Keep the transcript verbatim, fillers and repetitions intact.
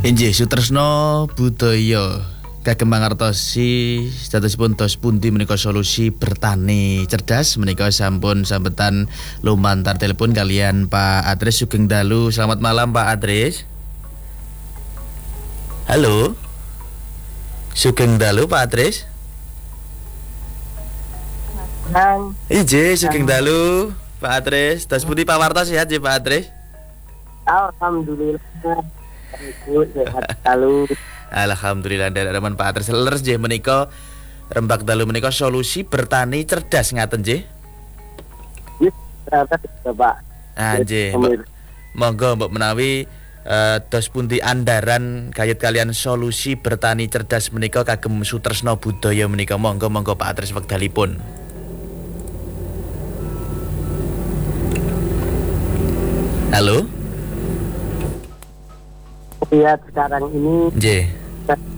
Inggih Sutresno Budaya kagem mangertosi statosipun tos pundi menika solusi bertani cerdas menika sampun sambetan lumantar telepon kalian Pak Adres Sugeng Dalu. Selamat malam Pak Adres. Halo. Sugeng Dalu Pak Adres. Nang. Inggih Sugeng Dalu Pak Adres. Tos pundi Pak Warto sehat ya Pak Adres? Alhamdulillah. Sehat selalu. Alhamdulillah dalaman Pak Adres leres nggih menika rembak dalu menika solusi bertani cerdas ngaten nggih. Yes, ternyata Pak. Ah nggih. Monggo mbok menawi uh, dos pundi andaran kayut kalian solusi bertani cerdas menika kagem Sutresno Budaya menika monggo monggo Pak Adres wekdalipun. Halo. Lihat sekarang ini Nggih.